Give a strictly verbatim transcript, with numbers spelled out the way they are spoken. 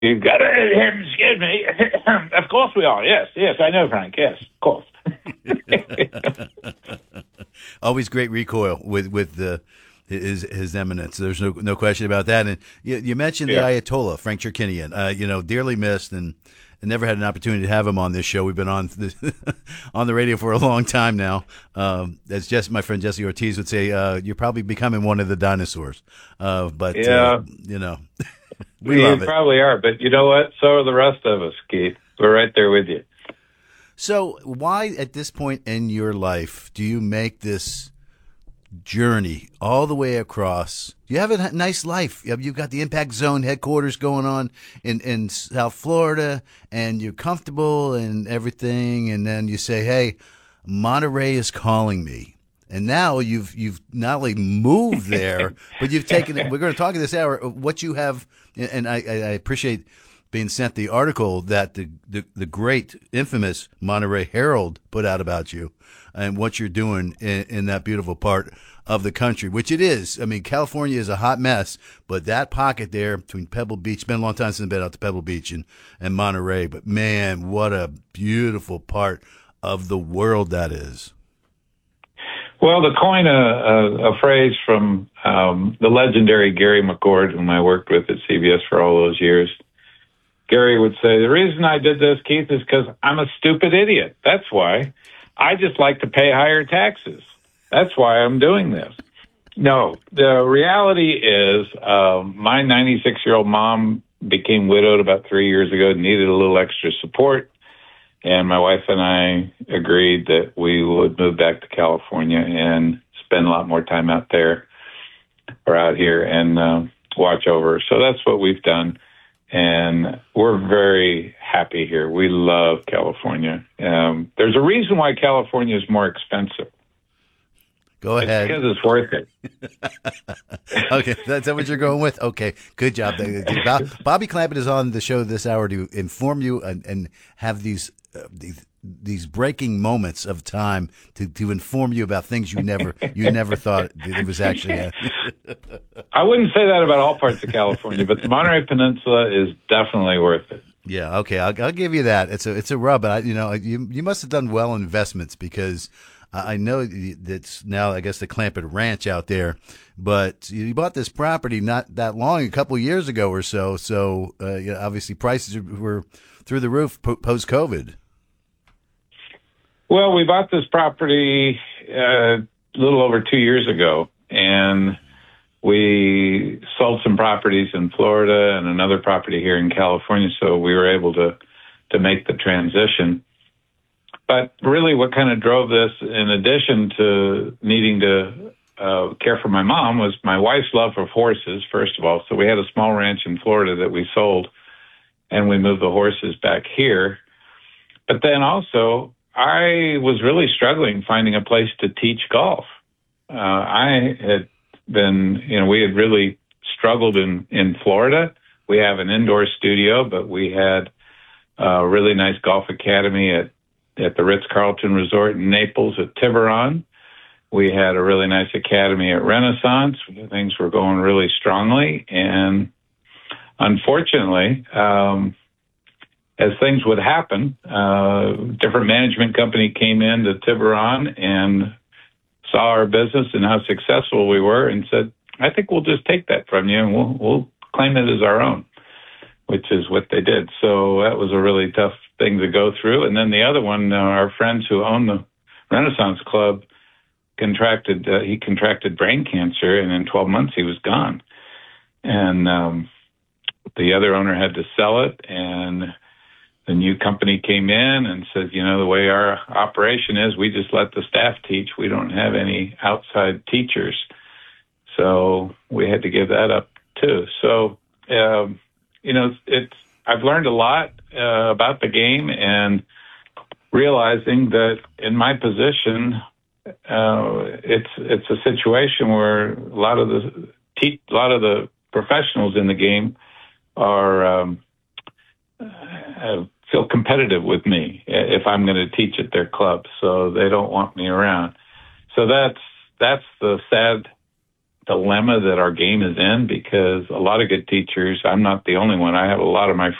You got it. Excuse me. Of course we are. Yes, yes, I know, Frank. Yes, of course. Always great recoil with with the his his eminence. There's no no question about that. And you, you mentioned Yeah. the Ayatollah, Frank Cherkinian. Uh, you know, dearly missed, and, and never had an opportunity to have him on this show. We've been on this, on the radio for a long time now. Um, as Jess, my friend Jesse Ortiz would say, uh, you're probably becoming one of the dinosaurs. Uh, but Yeah. uh, you know. We you love it. probably are, but you know what? So are the rest of us, Keith. We're right there with you. So why, at this point in your life, do you make this journey all the way across? You have a nice life. You've got the Impact Zone headquarters going on in, in South Florida, and you're comfortable and everything, and then you say, hey, Monterey is calling me. And now you've you've not only moved there, but you've taken it. We're going to talk in this hour what you have, and I, I appreciate being sent the article that the, the, the great, infamous Monterey Herald put out about you and what you're doing in, in that beautiful part of the country, which it is. I mean, California is a hot mess, but that pocket there between Pebble Beach, it's been a long time since I've been out to Pebble Beach and, and Monterey, but man, what a beautiful part of the world that is. Well, to coin a, a, a phrase from um, the legendary Gary McCord, whom I worked with at C B S for all those years, Gary would say, the reason I did this, Keith, is because I'm a stupid idiot. That's why. I just like to pay higher taxes. That's why I'm doing this. No, the reality is um, my ninety-six-year-old mom became widowed about three years ago, needed a little extra support. And my wife and I agreed that we would move back to California and spend a lot more time out there or out here and uh, watch over her. So that's what we've done. And we're very happy here. We love California. Um, there's a reason why California is more expensive. Go ahead. It's because it's worth it. Okay, that's what you're going with? Okay, good job. Bobby Clampett is on the show this hour to inform you and, and have these, uh, these these breaking moments of time to, to inform you about things you never you never thought it was actually. A... I wouldn't say that about all parts of California, but the Monterey Peninsula is definitely worth it. Yeah, okay, I'll, I'll give you that. It's a it's a rub, but I, you know you you must have done well in investments because I know that's now, I guess, the Clampett Ranch out there, but you bought this property not that long, a couple of years ago or so. So uh, you know, obviously prices were through the roof post COVID. Well, we bought this property uh, a little over two years ago, and we sold some properties in Florida and another property here in California. So we were able to to make the transition. But really what kind of drove this, in addition to needing to uh, care for my mom, was my wife's love of horses, first of all. So we had a small ranch in Florida that we sold, and we moved the horses back here. But then also, I was really struggling finding a place to teach golf. Uh, I had been, you know, we had really struggled in, in Florida. We have an indoor studio, but we had a really nice golf academy at at the Ritz-Carlton Resort in Naples at Tiburon. We had a really nice academy at Renaissance. Things were going really strongly. And unfortunately, um, as things would happen, uh, different management company came in to Tiburon and saw our business and how successful we were and said, I think we'll just take that from you and we'll, we'll claim it as our own, which is what they did. So that was a really tough thing to go through. And then the other one, uh, our friends who own the Renaissance Club contracted, uh, he contracted brain cancer, and in twelve months he was gone. And um, the other owner had to sell it, and the new company came in and said, you know, the way our operation is, we just let the staff teach. We don't have any outside teachers. So we had to give that up too. So, um, you know, it's, I've learned a lot uh, about the game, and realizing that in my position, uh, it's it's a situation where a lot of the te- a lot of the professionals in the game are um, uh, feel competitive with me if I'm going to teach at their club, so they don't want me around. So that's that's the sad dilemma that our game is in, because a lot of good teachers, I'm not the only one. I have a lot of my